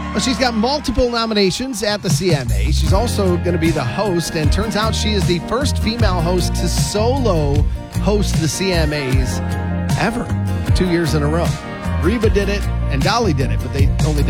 Well, she's got multiple nominations at the CMA. She's also going to be the host, and turns out she is the first female host to solo host the CMAs ever, 2 years in a row. Reba did it, and Dolly did it, but they only did